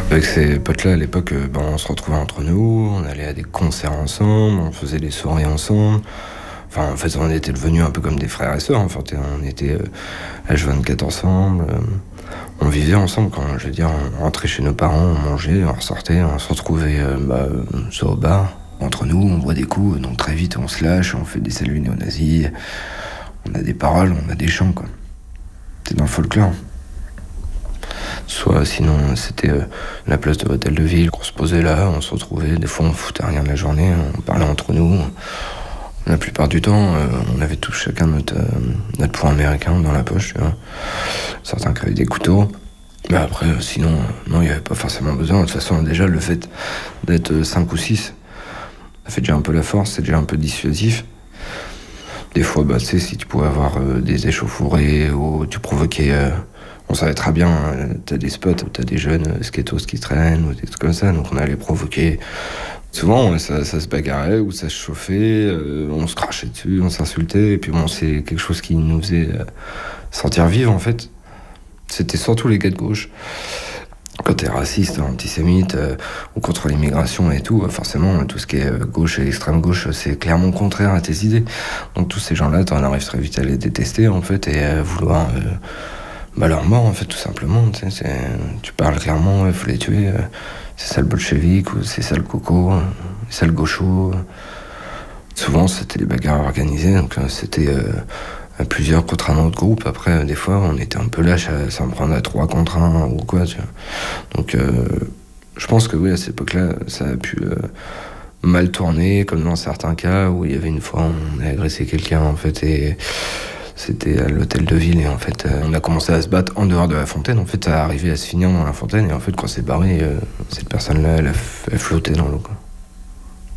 Avec ces potes-là, à l'époque, on se retrouvait entre nous, on allait à des concerts ensemble, on faisait des soirées ensemble. Enfin, en fait, on était devenus un peu comme des frères et sœurs. Enfin, on était H24 ensemble. On vivait ensemble, quand je veux dire, on rentrait chez nos parents, on mangeait, on ressortait, on se retrouvait soit au bar. Entre nous, on boit des coups, donc très vite on se lâche, on fait des saluts néo-nazis, on a des paroles, on a des chants, quoi. C'est dans le folklore. Soit sinon c'était la place de l'hôtel de ville, on se posait là, on se retrouvait, des fois on foutait rien de la journée, on parlait entre nous. La plupart du temps, on avait tous chacun notre point américain dans la poche, tu vois. Certains qui avaient des couteaux. Mais après, sinon, non, il n'y avait pas forcément besoin. De toute façon, déjà, le fait d'être 5 ou 6, ça fait déjà un peu la force, c'est déjà un peu dissuasif. Des fois, tu sais, si tu pouvais avoir des échauffourées ou tu provoquais... on savait très bien, t'as des spots, t'as des jeunes skatos qui traînent ou des trucs comme ça, donc on allait provoquer. Souvent, ça se bagarrait ou ça se chauffait, on se crachait dessus, on s'insultait, et puis bon, c'est quelque chose qui nous faisait sentir vivre, en fait. C'était surtout les gars de gauche. Quand t'es raciste, antisémite, ou contre l'immigration et tout, forcément, tout ce qui est gauche et extrême gauche, c'est clairement contraire à tes idées. Donc tous ces gens-là, t'en arrives très vite à les détester, en fait, et à vouloir... leur mort, en fait, tout simplement. Tu parles clairement, il faut les tuer. C'est ça le bolchevique, ou c'est ça le coco, c'est ça le gaucho. Souvent, c'était des bagarres organisées, donc c'était plusieurs contre un autre groupe. Après, des fois, on était un peu lâche à s'en prendre à 3 contre 1 ou quoi, tu vois. Donc, je pense que oui, à cette époque-là, ça a pu mal tourner, comme dans certains cas où il y avait une fois, on a agressé quelqu'un, en fait, et... C'était à l'hôtel de ville et en fait on a commencé à se battre en dehors de la fontaine. En fait ça arrivait à se finir dans la fontaine et en fait quand c'est barré, cette personne-là elle flottait dans l'eau, quoi.